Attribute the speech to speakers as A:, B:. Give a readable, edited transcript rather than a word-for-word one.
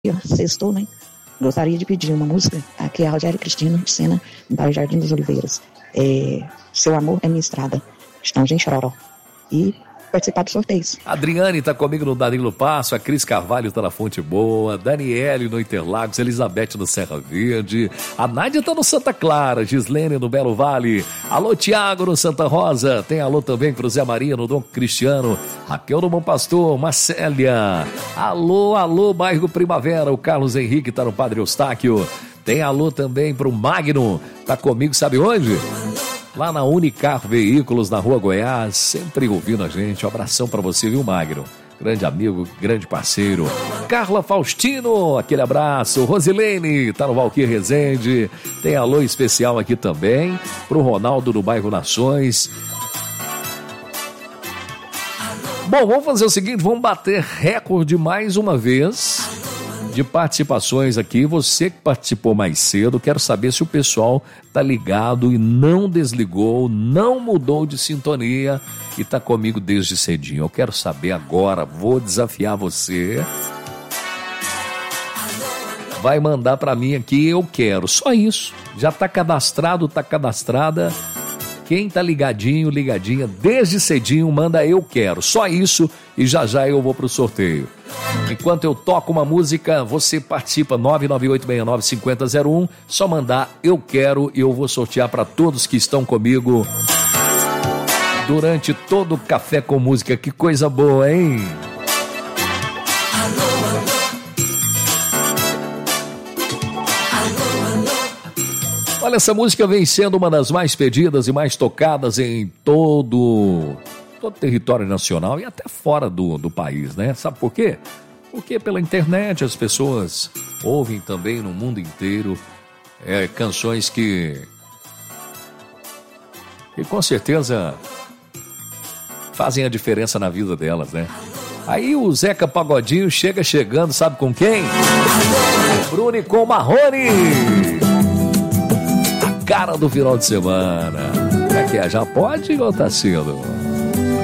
A: Sextou, né? Gostaria de pedir uma música. Aqui é a Rogério Cristina de Sena, no bairro Jardim das Oliveiras. Seu Amor é Minha Estrada, Estãozinho Chororó. E participar dos sorteios.
B: A Adriane tá comigo no Danilo Passo, a Cris Carvalho tá na Fonte Boa, Daniele no Interlagos, Elizabeth no Serra Verde, a Nádia tá no Santa Clara, Gislene no Belo Vale, alô Tiago no Santa Rosa, tem alô também pro Zé Maria no Dom Cristiano, Raquel no Bom Pastor, Marcélia, alô bairro Primavera, o Carlos Henrique tá no Padre Eustáquio, tem alô também pro Magno, tá comigo sabe onde? Lá na Unicar Veículos, na Rua Goiás, sempre ouvindo a gente. Um abração pra você, viu, Magno? Grande amigo, grande parceiro. Carla Faustino, aquele abraço. Rosilene, tá no Valquir Resende. Tem alô especial aqui também pro Ronaldo no bairro Nações. Bom, vamos fazer o seguinte, vamos bater recorde mais uma vez de participações aqui. Você que participou mais cedo, quero saber se o pessoal tá ligado e não desligou, não mudou de sintonia e tá comigo desde cedinho. Eu quero saber agora, vou desafiar você. Vai mandar pra mim aqui, eu quero, só isso. Já tá cadastrado, tá cadastrada. Quem tá ligadinho, ligadinha, desde cedinho, manda eu quero, só isso e já eu vou pro sorteio. Enquanto eu toco uma música, você participa 998695001, só mandar eu quero e eu vou sortear para todos que estão comigo durante todo o Café com Música. Que coisa boa, hein? Olha, essa música vem sendo uma das mais pedidas e mais tocadas em todo o território nacional e até fora do país, né? Sabe por quê? Porque pela internet as pessoas ouvem também no mundo inteiro canções que com certeza fazem a diferença na vida delas, né? Aí o Zeca Pagodinho chegando, sabe com quem? Bruno com Marrone! Cara do final de semana. Como é que é? Já pode ou tá cedo?